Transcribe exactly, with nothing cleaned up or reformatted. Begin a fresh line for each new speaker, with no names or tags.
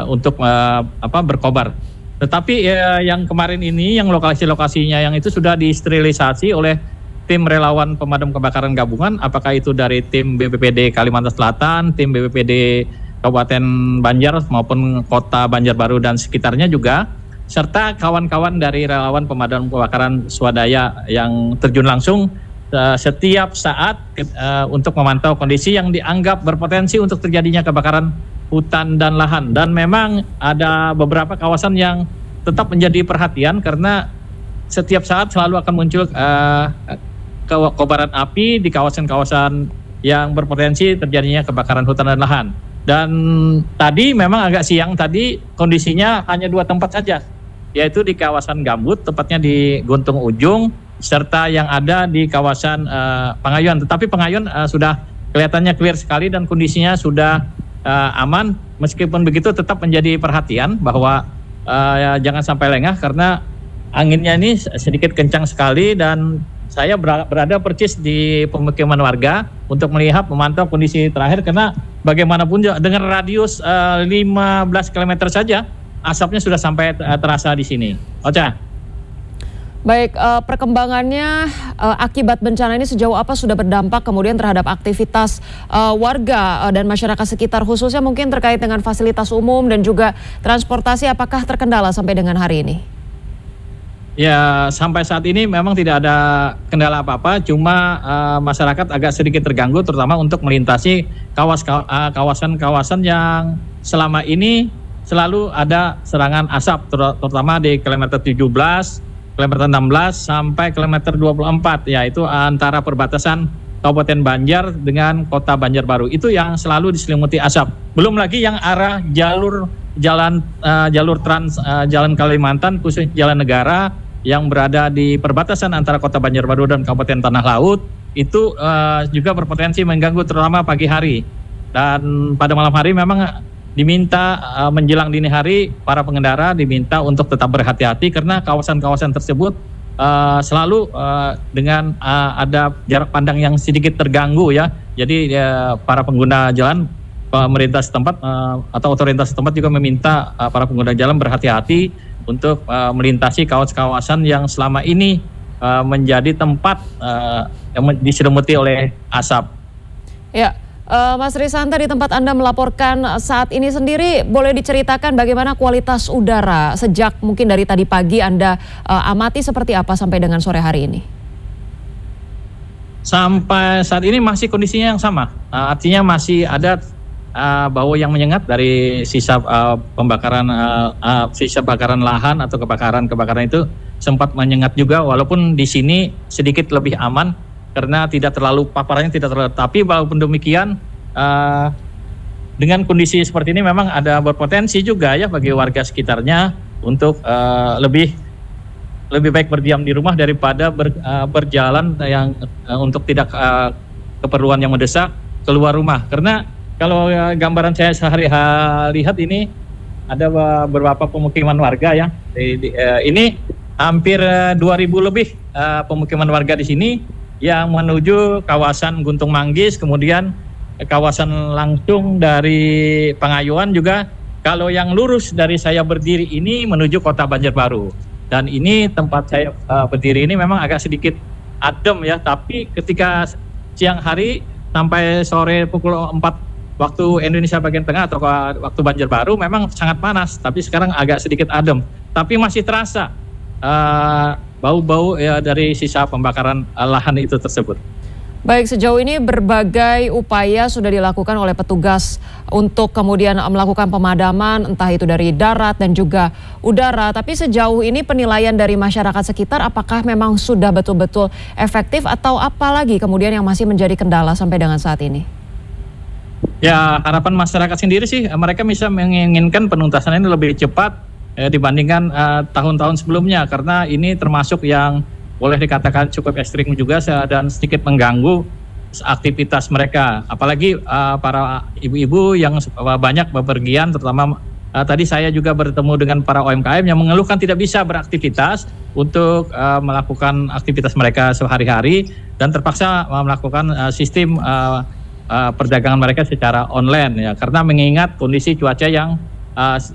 uh, untuk uh, apa berkobar. Tetapi uh, yang kemarin ini yang lokasi-lokasinya yang itu sudah disterilisasi oleh tim relawan pemadam kebakaran gabungan, apakah itu dari tim B P P D Kalimantan Selatan, tim B P P D Kabupaten Banjar maupun Kota Banjarbaru dan sekitarnya juga, serta kawan-kawan dari relawan pemadam kebakaran swadaya yang terjun langsung uh, setiap saat uh, untuk memantau kondisi yang dianggap berpotensi untuk terjadinya kebakaran hutan dan lahan. Dan memang ada beberapa kawasan yang tetap menjadi perhatian karena setiap saat selalu akan muncul uh, kobaran api di kawasan-kawasan yang berpotensi terjadinya kebakaran hutan dan lahan. Dan tadi memang agak siang tadi kondisinya hanya dua tempat saja, yaitu di kawasan gambut, tepatnya di Guntung Ujung, serta yang ada di kawasan uh, Pangayuan. Tetapi Pangayuan uh, sudah kelihatannya clear sekali dan kondisinya sudah uh, aman. Meskipun begitu tetap menjadi perhatian bahwa uh, ya, jangan sampai lengah karena anginnya ini sedikit kencang sekali, dan saya berada persis di pemukiman warga untuk melihat memantau kondisi terakhir, karena bagaimanapun dengan radius uh, lima belas kilometer saja asapnya sudah sampai uh, terasa di sini. Ocha.
Baik, uh, perkembangannya uh, akibat bencana ini sejauh apa sudah berdampak kemudian terhadap aktivitas uh, warga uh, dan masyarakat sekitar, khususnya mungkin terkait dengan fasilitas umum dan juga transportasi, apakah terkendala sampai dengan hari ini?
Ya, sampai saat ini memang tidak ada kendala apa-apa, cuma uh, masyarakat agak sedikit terganggu terutama untuk melintasi kawasan-kawasan yang selama ini selalu ada serangan asap, terutama di kilometer tujuh belas, kilometer enam belas sampai kilometer dua puluh empat, yaitu antara perbatasan Kabupaten Banjar dengan Kota Banjarbaru. Itu yang selalu diselimuti asap. Belum lagi yang arah jalur jalan uh, jalur trans uh, Jalan Kalimantan, khusus Jalan Negara yang berada di perbatasan antara Kota Banjarbaru dan Kabupaten Tanah Laut, itu uh, juga berpotensi mengganggu terutama pagi hari. Dan pada malam hari memang diminta uh, menjelang dini hari para pengendara diminta untuk tetap berhati-hati karena kawasan-kawasan tersebut uh, selalu uh, dengan uh, ada jarak pandang yang sedikit terganggu ya. Jadi uh, para pengguna jalan, pemerintah setempat uh, atau otoritas setempat juga meminta uh, para pengguna jalan berhati-hati untuk uh, melintasi kawasan-kawasan yang selama ini uh, menjadi tempat uh, yang diselimuti oleh asap.
Ya, uh, Mas Risanta, di tempat Anda melaporkan saat ini sendiri, boleh diceritakan bagaimana kualitas udara sejak mungkin dari tadi pagi Anda uh, amati seperti apa sampai dengan sore hari ini?
Sampai saat ini masih kondisinya yang sama, uh, artinya masih ada Uh, bau yang menyengat dari sisa uh, pembakaran uh, uh, sisa bakaran lahan atau kebakaran-kebakaran itu sempat menyengat juga, walaupun di sini sedikit lebih aman karena tidak terlalu paparannya tidak terlalu, tapi walaupun demikian uh, dengan kondisi seperti ini memang ada berpotensi juga ya bagi warga sekitarnya untuk uh, lebih lebih baik berdiam di rumah daripada ber, uh, berjalan yang uh, untuk tidak uh, keperluan yang mendesak keluar rumah. Karena kalau uh, gambaran saya sehari lihat ini ada uh, beberapa pemukiman warga ya. Di, di, uh, ini hampir uh, dua ribu lebih uh, pemukiman warga di sini yang menuju kawasan Guntung Manggis, kemudian uh, kawasan langsung dari Pangayuan juga. Kalau yang lurus dari saya berdiri ini menuju Kota Banjarbaru. Dan ini tempat saya uh, berdiri ini memang agak sedikit adem ya, tapi ketika siang hari sampai sore pukul empat waktu Indonesia bagian tengah atau waktu Banjarbaru memang sangat panas, tapi sekarang agak sedikit adem. Tapi masih terasa bau-bau uh, ya dari sisa pembakaran uh, lahan itu tersebut.
Baik, sejauh ini berbagai upaya sudah dilakukan oleh petugas untuk kemudian melakukan pemadaman, entah itu dari darat dan juga udara. Tapi sejauh ini penilaian dari masyarakat sekitar apakah memang sudah betul-betul efektif atau apa lagi kemudian yang masih menjadi kendala sampai dengan saat ini?
Ya, harapan masyarakat sendiri sih mereka bisa menginginkan penuntasan ini lebih cepat eh, dibandingkan eh, tahun-tahun sebelumnya, karena ini termasuk yang boleh dikatakan cukup ekstrim juga dan sedikit mengganggu aktivitas mereka, apalagi uh, para ibu-ibu yang banyak bepergian, terutama uh, tadi saya juga bertemu dengan para U M K M yang mengeluhkan tidak bisa beraktivitas untuk uh, melakukan aktivitas mereka sehari-hari dan terpaksa uh, melakukan uh, sistem uh, uh, perdagangan mereka secara online ya, karena mengingat kondisi cuaca yang uh,